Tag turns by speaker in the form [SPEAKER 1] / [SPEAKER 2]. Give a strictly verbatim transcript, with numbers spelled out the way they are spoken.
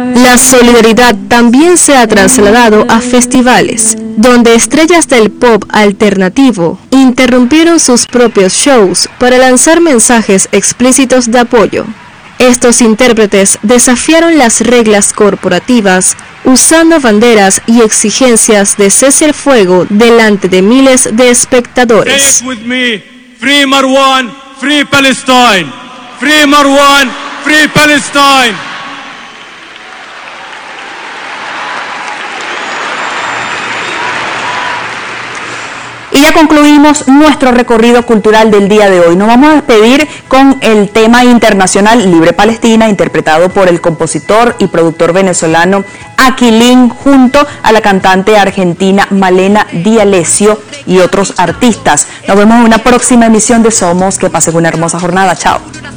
[SPEAKER 1] La solidaridad también se ha trasladado a festivales, donde estrellas del pop alternativo interrumpieron sus propios shows para lanzar mensajes explícitos de apoyo. Estos intérpretes desafiaron las reglas corporativas usando banderas y exigencias de cese al fuego delante de miles de espectadores.
[SPEAKER 2] Say it with me. Free Marwan, free Palestine. Free Marwan, free Palestine.
[SPEAKER 3] Y ya concluimos nuestro recorrido cultural del día de hoy. Nos vamos a despedir con el tema internacional Libre Palestina, interpretado por el compositor y productor venezolano Aquilín, junto a la cantante argentina Malena D'Alessio y otros artistas. Nos vemos en una próxima emisión de Somos. Que pasen una hermosa jornada. Chao.